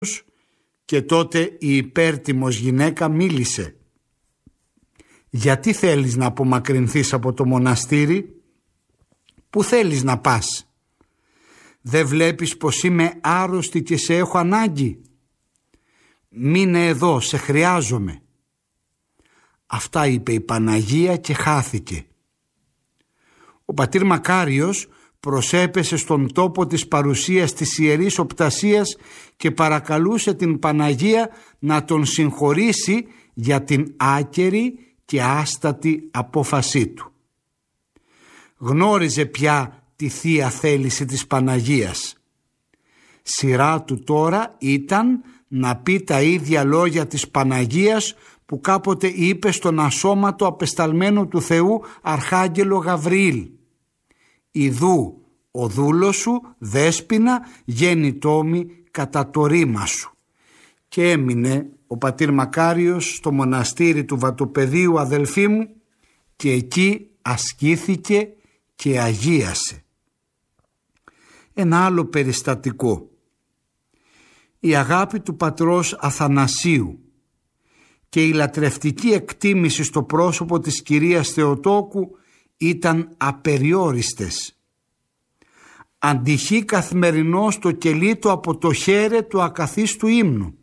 Και τότε η υπέρτιμος γυναίκα μίλησε. «Γιατί θέλεις να απομακρυνθείς από το μοναστήρι? Πού θέλεις να πας? Δεν βλέπεις πως είμαι άρρωστη και σε έχω ανάγκη? Μείνε εδώ, σε χρειάζομαι». Αυτά είπε η Παναγία και χάθηκε. Ο πατήρ Μακάριος προσέπεσε στον τόπο της παρουσίας της Ιερής Οπτασίας και παρακαλούσε την Παναγία να τον συγχωρήσει για την άκερη και άστατη απόφασή του. Γνώριζε πια τη θεία θέληση της Παναγίας. Σειρά του τώρα ήταν να πει τα ίδια λόγια της Παναγίας που κάποτε είπε στον ασώματο απεσταλμένο του Θεού Αρχάγγελο Γαβριήλ: «Ιδού ο δούλος σου Δέσποινα γέννητόμη κατά το ρήμα σου». Και έμεινε ο πατήρ Μακάριος στο μοναστήρι του Βατοπεδίου, αδελφοί μου, και εκεί ασκήθηκε και αγίασε. Ένα άλλο περιστατικό. Η αγάπη του πατρός Αθανασίου και η λατρευτική εκτίμηση στο πρόσωπο της κυρίας Θεοτόκου ήταν απεριόριστες. Αντυχεί καθημερινώς το κελί του από το χέρι του ακαθίστου ύμνου.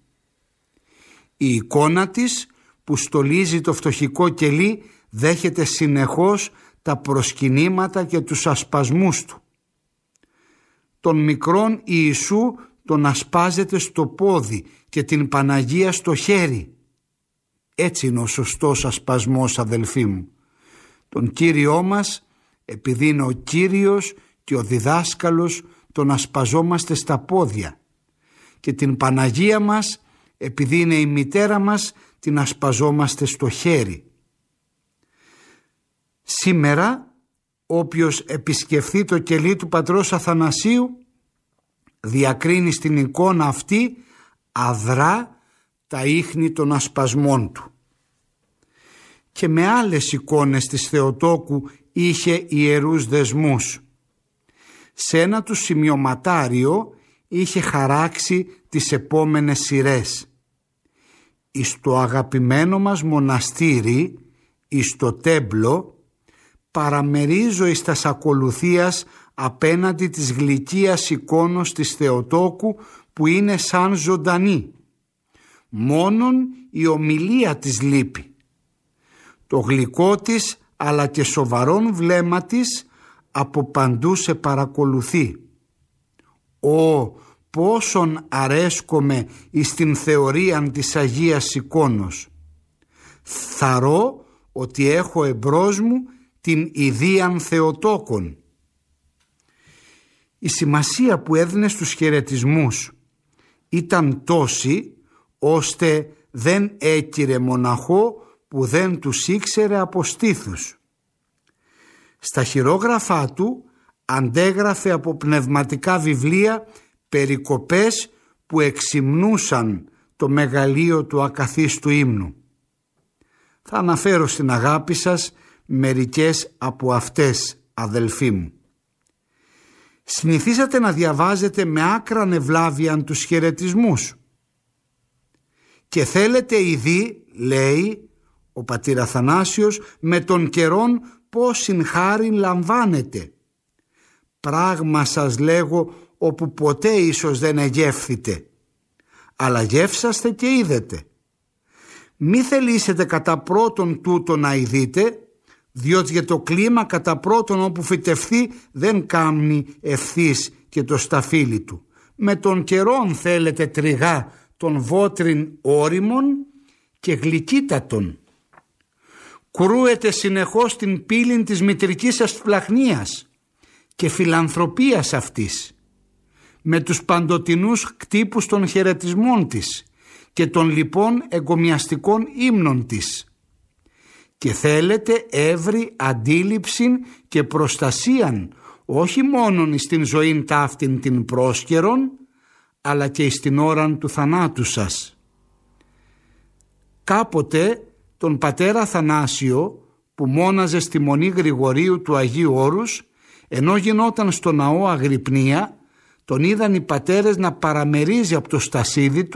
Η εικόνα της που στολίζει το φτωχικό κελί δέχεται συνεχώς τα προσκυνήματα και τους ασπασμούς του. Τον μικρόν Ιησού τον ασπάζεται στο πόδι και την Παναγία στο χέρι. Έτσι είναι ο σωστός ασπασμός, αδελφοί μου. Τον Κύριό μας, επειδή είναι ο Κύριος και ο διδάσκαλος, τον ασπαζόμαστε στα πόδια. Και την Παναγία μας, επειδή είναι η μητέρα μας, την ασπαζόμαστε στο χέρι. Σήμερα, όποιος επισκεφθεί το κελί του πατρός Αθανασίου, διακρίνει στην εικόνα αυτή αδρά τα ίχνη των ασπασμών του. Και με άλλες εικόνες της Θεοτόκου είχε ιερούς δεσμούς. Σε ένα του σημειωματάριο είχε χαράξει τις επόμενες σειρές. «Εις το αγαπημένο μας μοναστήρι, εις το τέμπλο, παραμερίζω εις τας ακολουθίας απέναντι της γλυκίας εικόνος της Θεοτόκου που είναι σαν ζωντανή. Μόνον η ομιλία της λείπει. Το γλυκό της αλλά και σοβαρόν βλέμμα της από παντού σε παρακολουθεί. Ω, πόσον αρέσκομαι εις την θεωρίαν της Αγίας εικόνος. Θαρώ ότι έχω εμπρός μου την ιδίαν Θεοτόκον». Η σημασία που έδινε στους χαιρετισμούς ήταν τόση ώστε δεν έκυρε μοναχό που δεν τους ήξερε από στήθους. Στα χειρόγραφά του αντέγραφε από πνευματικά βιβλία περικοπές που εξυμνούσαν το μεγαλείο του ακαθίστου ύμνου. Θα αναφέρω στην αγάπη σας μερικές από αυτές, αδελφοί μου. Συνηθίσατε να διαβάζετε με άκραν ευλάβιαν τους χαιρετισμούς. Και θέλετε ήδη, λέει ο πατήρ Αθανάσιος, με τον καιρόν πόσην χάριν λαμβάνετε. Πράγμα σας λέγω όπου ποτέ ίσως δεν εγεύθητε, αλλά γεύσαστε και είδετε. Μη θελήσετε κατά πρώτον τούτο να ειδείτε, διότι για το κλίμα κατά πρώτον όπου φυτευθεί δεν κάμνει ευθύς και το σταφύλι του. Με τον καιρόν θέλετε τριγά των βότριν όριμων και γλυκύτατων. Κρούετε συνεχώς την πύλην της μητρικής σας φλαχνίας και φιλανθρωπίας αυτής, με τους παντοτινούς κτύπους των χαιρετισμών της και των λοιπόν εγκομιαστικών ύμνων της. Και θέλετε εύρη αντίληψην και προστασίαν όχι μόνον στην ζωήν ταύτην την πρόσκαιρον, αλλά και στην ώραν του θανάτου σας. Κάποτε τον πατέρα Αθανάσιο, που μόναζε στη Μονή Γρηγορίου του Αγίου Όρους, ενώ γινόταν στο ναό αγρυπνία, τον είδαν οι πατέρες να παραμερίζει από το στασίδι του